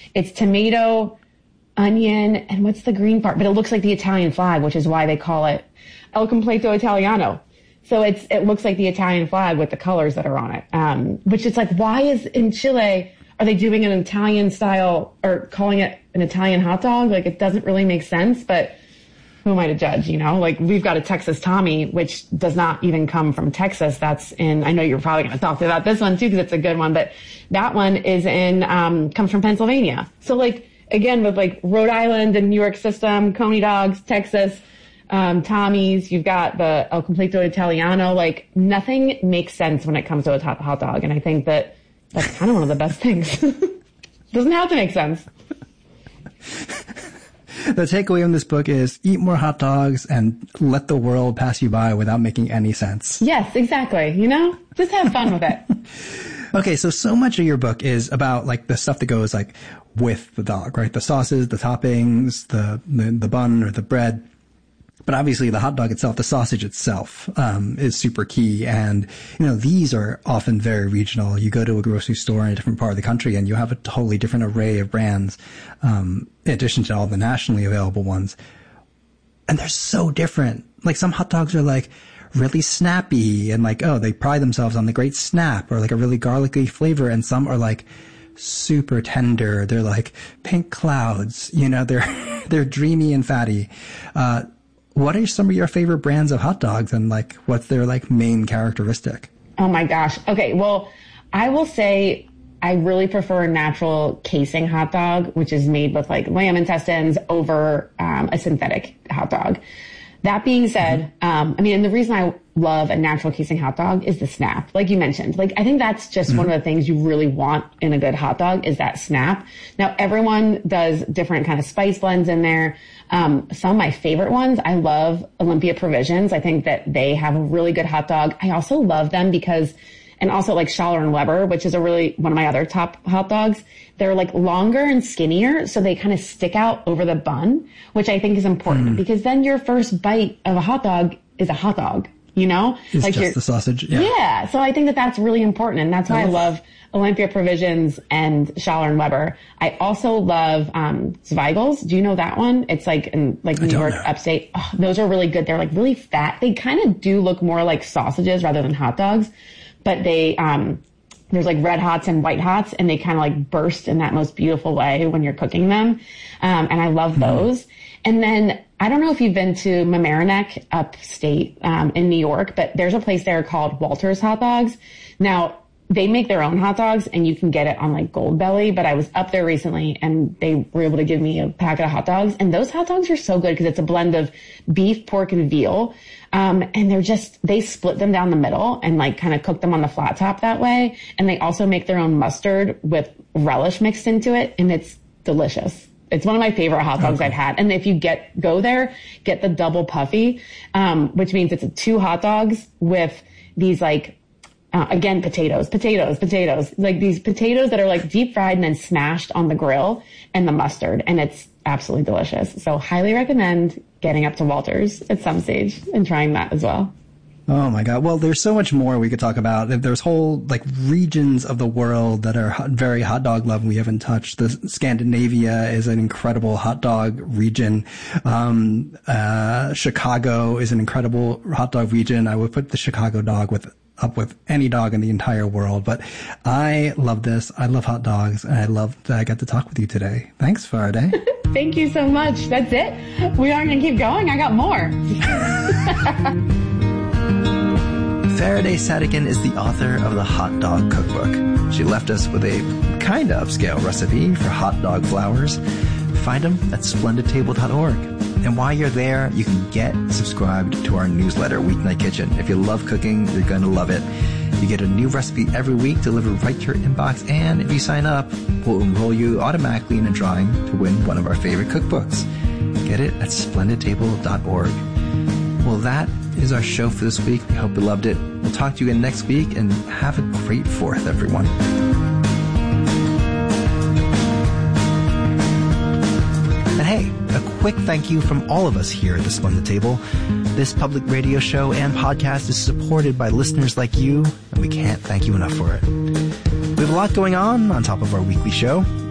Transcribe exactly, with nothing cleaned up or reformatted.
It's tomato, onion, and what's the green part? But it looks like the Italian flag, which is why they call it El Completo Italiano. So it's it looks like the Italian flag with the colors that are on it. Um, which is like, why is in Chile, are they doing an Italian style or calling it an Italian hot dog? Like, it doesn't really make sense, but who am I to judge, you know? Like, we've got a Texas Tommy, which does not even come from Texas. That's in, I know you're probably going to talk about this one too, because it's a good one, but that one is in, um, comes from Pennsylvania. So like, again, with like Rhode Island and New York system, Coney dogs, Texas, um, Tommy's, you've got the El Completo Italiano, like nothing makes sense when it comes to a hot, hot dog. And I think that that's kind of one of the best things. Doesn't have to make sense. The takeaway in this book is eat more hot dogs and let the world pass you by without making any sense. Yes, exactly. You know, just have fun with it. Okay, so so much of your book is about like the stuff that goes like with the dog, right? The sauces, the toppings, the the, the bun or the bread. But obviously the hot dog itself, the sausage itself, um, is super key. And, you know, these are often very regional. You go to a grocery store in a different part of the country and you have a totally different array of brands, um, in addition to all the nationally available ones. And they're so different. Like some hot dogs are like really snappy and like, oh, they pride themselves on the great snap or like a really garlicky flavor. And some are like super tender. They're like pink clouds, you know, they're, they're dreamy and fatty. Uh, What are some of your favorite brands of hot dogs and like what's their like main characteristic? Oh my gosh. Okay. Well, I will say I really prefer a natural casing hot dog, which is made with like lamb intestines over um, a synthetic hot dog. That being said, mm-hmm. um, I mean, and the reason I love a natural casing hot dog is the snap, like you mentioned. Like, I think that's just mm-hmm. one of the things you really want in a good hot dog is that snap. Now, everyone does different kind of spice blends in there. Um, some of my favorite ones, I love Olympia Provisions. I think that they have a really good hot dog. I also love them because, and also like Schaller and Weber, which is a really, one of my other top hot dogs. They're like longer and skinnier, so they kind of stick out over the bun, which I think is important mm. because then your first bite of a hot dog is a hot dog, you know? It's like just the sausage. Yeah. yeah. So I think that that's really important. And that's why I love Olympia Provisions and Schaller and Weber. I also love, um, Zweigel's. Do you know that one? It's like in like New York know. upstate. Oh, those are really good. They're like really fat. They kind of do look more like sausages rather than hot dogs, but they, um, there's like red hots and white hots and they kind of like burst in that most beautiful way when you're cooking them. Um, and I love mm. those. And then I don't know if you've been to Mamaroneck upstate, um, in New York, but there's a place there called Walter's Hot Dogs. Now, they make their own hot dogs and you can get it on like Gold Belly, but I was up there recently and they were able to give me a packet of hot dogs and those hot dogs are so good because it's a blend of beef, pork, and veal. Um, and they're just, they split them down the middle and like kind of cook them on the flat top that way. And they also make their own mustard with relish mixed into it and it's delicious. It's one of my favorite hot dogs okay. I've had. And if you get, go there, get the double puffy, um, which means it's two hot dogs with these like, Uh, again, potatoes, potatoes, potatoes, like these potatoes that are like deep fried and then smashed on the grill and the mustard. And it's absolutely delicious. So highly recommend getting up to Walter's at some stage and trying that as well. Oh my God. Well, there's so much more we could talk about. There's whole like regions of the world that are hot, very hot dog loved we haven't touched. The Scandinavia is an incredible hot dog region. Um, uh, Chicago is an incredible hot dog region. I would put the Chicago dog with up with any dog in the entire world. But I love this. I love hot dogs. And I love that I got to talk with you today. Thanks, Faraday. Thank you so much. That's it. We aren't going to keep going. I got more. Faraday Sadikin is the author of the Hot Dog Cookbook. She left us with a kind of upscale recipe for hot dog flowers. Find them at splendid table dot org. And while you're there, you can get subscribed to our newsletter, Weeknight Kitchen. If you love cooking, you're going to love it. You get a new recipe every week delivered right to your inbox. And if you sign up, we'll enroll you automatically in a drawing to win one of our favorite cookbooks. Get it at splendid table dot org. Well, that is our show for this week. We hope you loved it. We'll talk to you again next week and have a great fourth, everyone. And hey, a quick thank you from all of us here at the Splendid Table. This public radio show and podcast is supported by listeners like you, and we can't thank you enough for it. We have a lot going on on top of our weekly show.